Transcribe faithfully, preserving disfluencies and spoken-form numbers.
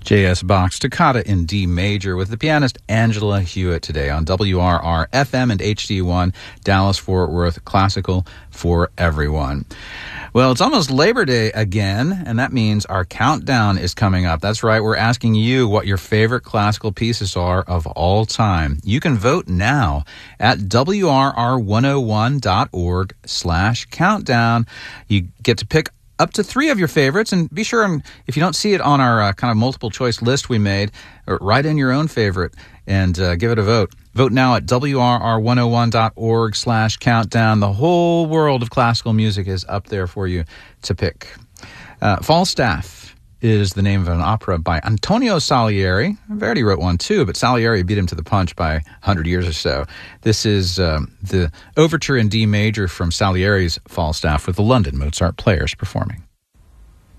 J S Bach's Toccata in D major with the pianist Angela Hewitt today on W R R F M and H D one, Dallas-Fort Worth, classical for everyone. Well, it's almost Labor Day again, and that means our countdown is coming up. That's right, we're asking you what your favorite classical pieces are of all time. You can vote now at W R R one oh one dot org slash countdown. You get to pick up to three of your favorites, and be sure, and if you don't see it on our uh, kind of multiple choice list we made, write in your own favorite and uh, give it a vote. Vote now at W R R one oh one dot org slash countdown. The whole world of classical music is up there for you to pick. Uh, Falstaff is the name of an opera by Antonio Salieri. Verdi wrote one too, but Salieri beat him to the punch by one hundred years or so. This is um, the overture in D major from Salieri's Falstaff with the London Mozart Players performing.